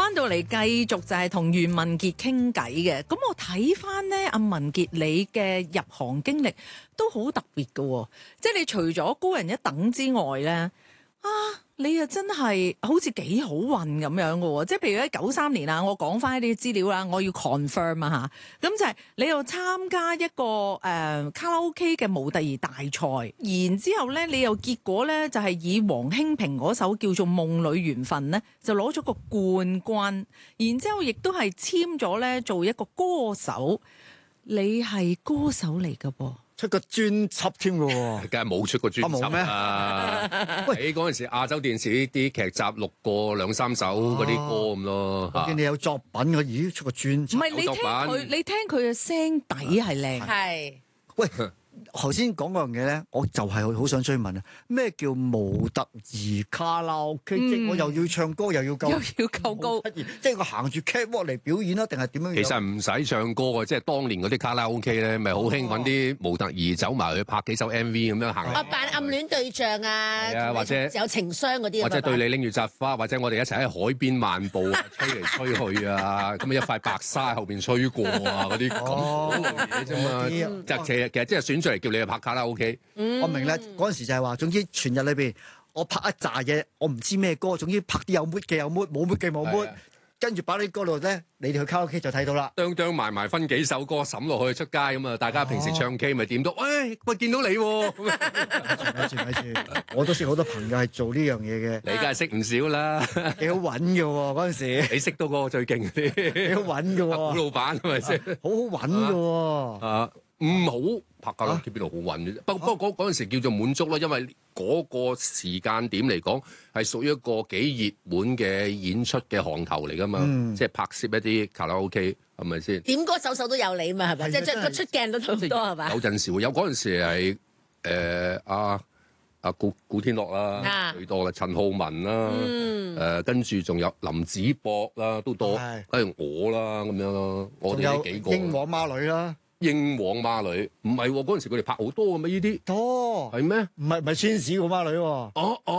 翻到嚟繼續就係同袁文傑傾偈嘅。咁我睇翻咧，阿文傑你嘅入行經歷都好特別嘅喎，即係你除咗高人一等之外咧，你又真係好似幾好運咁樣嘅喎，即係譬如喺93年啊，我講翻啲資料啦，我要 confirm 啊嚇，咁就係你又參加一個卡拉 OK 嘅模特兒大賽，然之後咧你又結果咧就係以黃興平嗰首叫做《夢裏緣分》咧，就攞咗個冠軍，然之後亦都係簽咗咧做一個歌手，你係歌手嚟嘅噃。 出個專輯添嘅喎， 梗係冇出過專輯啊！喺嗰陣時亞洲電視啲劇集錄過2、3首嗰啲歌咁咯。 我見你有作品，我咦出個專輯。 唔係你聽佢嘅聲底係靚，係。 喂，頭先講嗰樣嘢咧，我就係好想追問啊！咩叫模特兒卡拉 OK？即係我又要唱歌又要夠高，即係我行住 catwalk 嚟表演啦，定係點樣？ 其實唔使唱歌嘅，即係當年嗰啲卡拉 OK 咧，咪好興揾啲模特兒走埋去拍幾首 MV 咁樣行。 扮暗戀對象啊， 或者有情傷嗰啲， 或者對你拎住紮花，或者我哋一齊喺海邊漫步啊，吹嚟吹去啊，咁一塊白沙後邊吹過啊，嗰啲咁嘢啫嘛。其實即係選出嚟叫你去拍卡拉 OK。 我明啦，嗰陣時就係話，總之全日裏邊我拍一紮嘢，我唔知咩歌，總之拍啲有 mood 嘅有 mood，冇 mood 嘅冇 mood，跟住擺喺歌度咧，你哋去卡拉 OK 就睇到啦。 啄埋分幾首歌審落去出街咁啊！大家平時唱 K 咪點到？喂見到你喎！ 咪住，我都識好多朋友係做呢樣嘢嘅。 你梗係識唔少啦， 幾好揾嘅喎嗰陣時。 你識到個最勁啲， 幾好揾嘅喎。 好老闆係咪先？ 好好揾嘅喎。 唔好拍卡拉 OK 邊度好揾啫？不過嗰陣時叫做滿足啦，因為嗰個時間點嚟講係屬於一個幾熱門嘅演出嘅行頭嚟噶嘛，即係拍攝一啲卡拉 OK 係咪先？ 點歌首都有你嘛係咪？即係個出鏡都好多係嘛？ 有陣時會有，嗰陣時係阿古天樂啦，最多啦，陳浩民啦，跟住仲有林子博啦，都多，我啦咁樣咯，我哋呢幾個。 英皇孖女啦。 英皇孖女唔係喎，嗰陣時佢哋拍好多嘅咩？呢啲多係咩？ 唔係川史個孖女喎。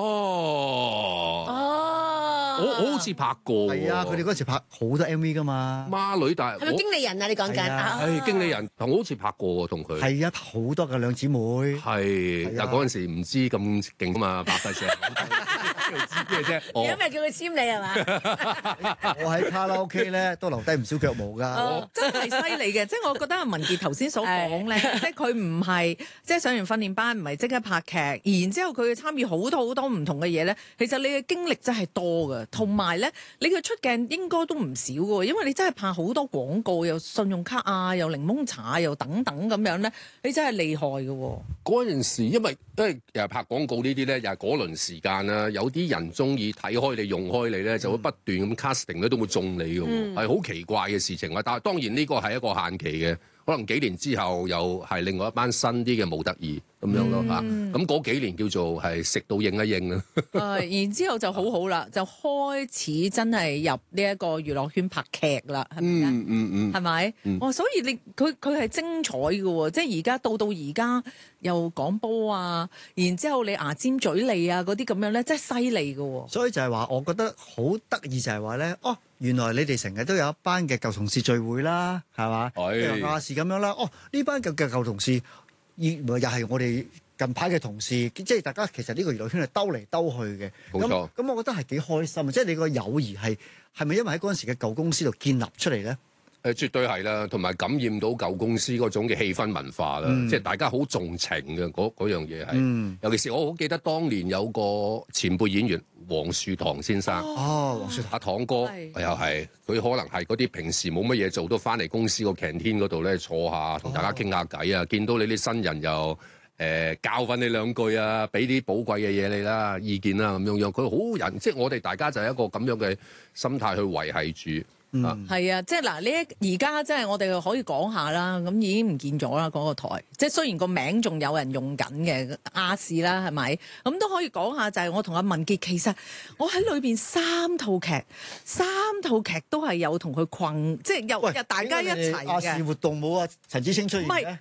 我好似拍過。 係啊，佢哋嗰時拍好多 MV 噶嘛。 孖女，但係係咪經理人啊？你講緊係經理人，我好似拍過喎，同佢。 係啊，拍好多嘅兩姊妹。 係，但係嗰陣時唔知咁勁啊嘛，拍晒成。知咩啫？ 而家咪叫佢簽你係嘛？ 我喺卡拉 OK 咧都留低唔少腳毛㗎。 真係犀利嘅，即係我覺得阿文傑頭先所講咧，即係佢唔係即係上完訓練班，唔係即刻拍劇，然之後佢參與好多唔同嘅嘢咧。其實你嘅經歷真係多㗎，同埋咧你嘅出鏡應該都唔少㗎，因為你真係拍好多廣告，又信用卡啊，又檸檬茶又等等咁樣咧，你真係厲害㗎。 嗰陣時因為又係拍廣告呢啲咧，又係嗰輪時間啦，有啲人中意睇開你用開你咧，就會不斷咁 casting 咧都會中你嘅，係好奇怪嘅事情啊！但係當然呢個係一個限期嘅，可能幾年之後又係另外一班新啲嘅模特兒咁樣咯嚇。咁嗰幾年叫做係食到應一應啦。 然之後就好好啦，就開始真係入呢一個娛樂圈拍劇啦，係咪啊？係咪？所以佢係精彩嘅喎，即係而家到而家又講波啊，然之後你牙尖嘴利啊嗰啲咁樣咧，真係犀利嘅喎。 所以就係話，我覺得好得意就係話咧，原來你哋成日都有一班嘅舊同事聚會啦，係嘛？譬如亞視咁樣啦，呢班嘅舊同事，又係我哋近排嘅同事，即係大家其實呢個娛樂圈係兜嚟兜去嘅。 冇錯。 咁我覺得係幾開心，即係你個友誼係咪因為喺嗰陣時嘅舊公司度建立出嚟咧？ 絕對係啦，同埋感染到舊公司嗰種嘅氣氛文化啦，即係大家好重情嘅嗰樣嘢係。尤其是我好記得當年有個前輩演員黃樹棠先生， 黃樹棠阿棠哥又係，佢可能係嗰啲平時冇乜嘢做都翻嚟公司個 canteen 嗰度咧坐下，同大家傾下偈啊，見到你啲新人又教訓你兩句啊，俾啲寶貴嘅嘢你啦，意見啦咁樣，佢好人，即係我哋大家就係一個咁樣嘅心態去維繫住。 係啊，即係嗱，而家即係我哋可以講下啦，咁已經唔見咗啦嗰個台，即係雖然個名仲有人用緊嘅亞視啦，係咪？咁都可以講下，就係我同阿文傑，其實我喺裏邊3套劇都係有同佢困，即係有大家一齊嘅。 亞視活動冇啊，陳芷清出現嘅。